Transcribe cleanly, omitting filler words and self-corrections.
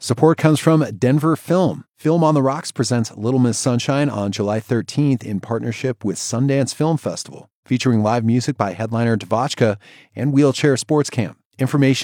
Support comes from Denver Film. Film on the Rocks presents Little Miss Sunshine on July 13th in partnership with Sundance Film Festival, featuring live music by headliner Devotchka and Wheelchair Sports Camp. Information